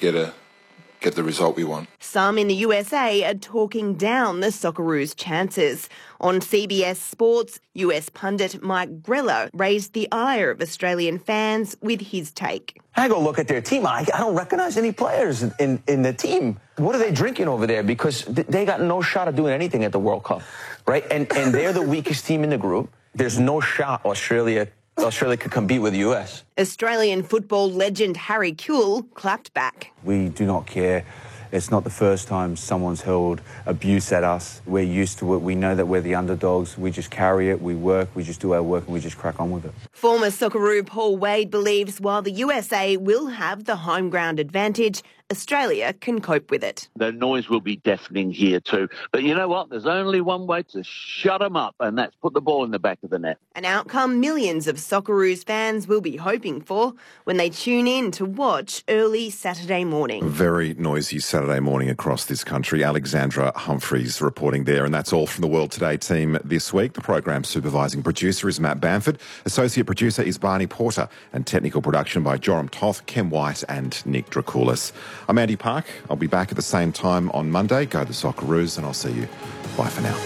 get the result we want. Some in the USA are talking down the Socceroos' chances. On CBS Sports, US pundit Mike Grella raised the ire of Australian fans with his take. I go look at their team. I don't recognize any players in the team. What are they drinking over there? Because they got no shot of doing anything at the World Cup, right? And they're the weakest team in the group. There's no shot Australia could compete with the US. Australian football legend Harry Kewell clapped back. We do not care. It's not the first time someone's hurled abuse at us. We're used to it. We know that we're the underdogs. We just carry it, we work, we just do our work and we just crack on with it. Former Socceroo Paul Wade believes while the USA will have the home ground advantage, Australia can cope with it. The noise will be deafening here too. But you know what? There's only one way to shut them up, and that's put the ball in the back of the net. An outcome millions of Socceroos fans will be hoping for when they tune in to watch early Saturday morning. Very noisy Saturday morning across this country. Alexandra Humphreys reporting there. And that's all from the World Today team this week. The program's supervising producer is Matt Bamford. Associate producer is Barney Porter. And technical production by Joram Toth, Ken White and Nick Dracoulis. I'm Andy Park. I'll be back at the same time on Monday. Go the Socceroos, and I'll see you. Bye for now.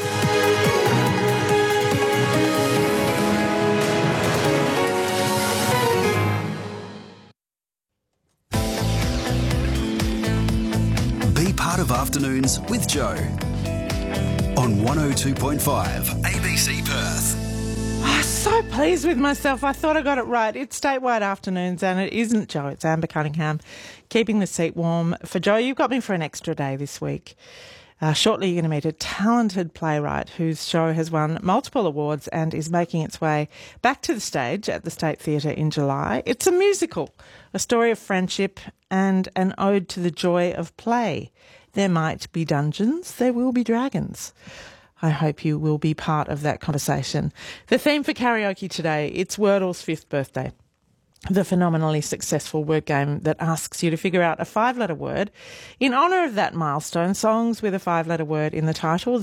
Be part of Afternoons with Joe on 102.5 ABC Perth. Oh, so pleased with myself. I thought I got it right. It's statewide afternoons, and it isn't Joe. It's Amber Cunningham keeping the seat warm for Joe. You've got me for an extra day this week. Shortly, you're going to meet a talented playwright whose show has won multiple awards and is making its way back to the stage at the State Theatre in July. It's a musical, a story of friendship and an ode to the joy of play. There might be dungeons, there will be dragons. I hope you will be part of that conversation. The theme for karaoke today, it's Wordle's 5th birthday. The phenomenally successful word game that asks you to figure out a 5-letter word. In honour of that milestone, songs with a 5-letter word in the title,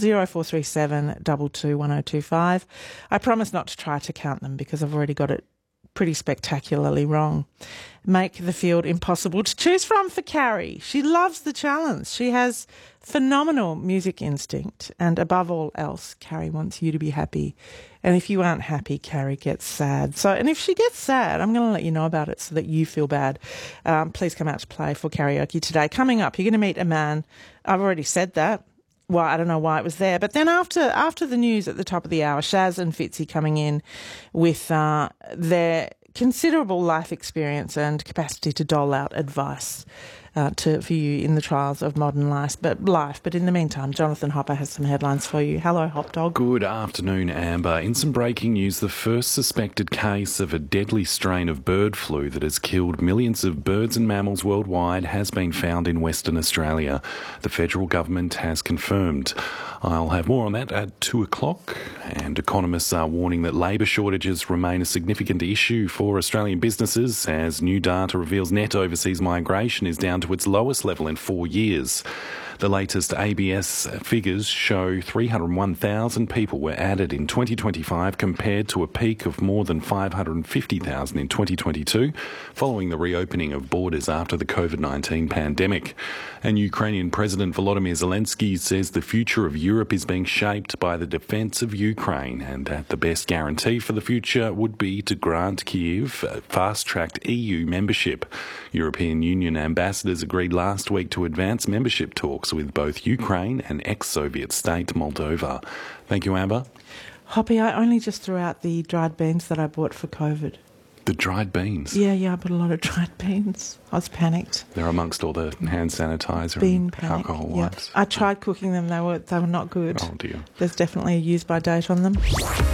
0437 22 1025. I promise not to try to count them because I've already got it pretty spectacularly wrong. Make the field impossible to choose from for Carrie. She loves the challenge. She has phenomenal music instinct, and above all else, Carrie wants you to be happy. And if you aren't happy, Carrie gets sad. And if she gets sad, I'm going to let you know about it so that you feel bad. Please come out to play for karaoke today. Coming up, you're going to meet a man. I've already said that. Well, I don't know why it was there. But then after the news at the top of the hour, Shaz and Fitzy coming in with their considerable life experience and capacity to dole out advice for you in the trials of modern life. But in the meantime, Jonathan Hopper has some headlines for you. Hello, Hop Dog. Good afternoon, Amber. In some breaking news, the first suspected case of a deadly strain of bird flu that has killed millions of birds and mammals worldwide has been found in Western Australia. The federal government has confirmed. I'll have more on that at 2 o'clock. And economists are warning that labour shortages remain a significant issue for Australian businesses as new data reveals net overseas migration is down to its lowest level in 4 years. The latest ABS figures show 301,000 people were added in 2025 compared to a peak of more than 550,000 in 2022, following the reopening of borders after the COVID-19 pandemic. And Ukrainian President Volodymyr Zelensky says the future of Europe is being shaped by the defence of Ukraine, and that the best guarantee for the future would be to grant Kyiv fast-tracked EU membership. European Union ambassadors agreed last week to advance membership talks with both Ukraine and ex-Soviet state Moldova. Thank you, Amber. Hoppy, I only just threw out the dried beans that I bought for COVID. The dried beans? Yeah, I bought a lot of dried beans. I was panicked. They're amongst all the hand sanitizer and alcohol wipes. I tried cooking them. They were not good. Oh, dear. There's definitely a use-by date on them.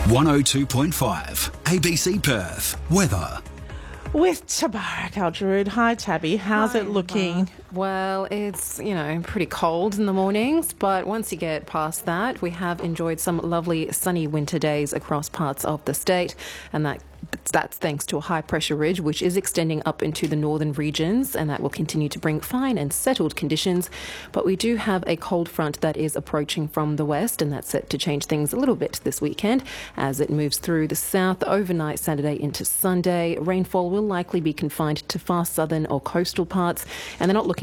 102.5 ABC Perth. Weather. With Tabarak Al-Jarood. Hi, Tabby. How's it looking? Well, it's, pretty cold in the mornings, but once you get past that, we have enjoyed some lovely sunny winter days across parts of the state, and that's thanks to a high-pressure ridge which is extending up into the northern regions, and that will continue to bring fine and settled conditions. But we do have a cold front that is approaching from the west, and that's set to change things a little bit this weekend as it moves through the south overnight Saturday into Sunday. Rainfall will likely be confined to far southern or coastal parts, and they're not looking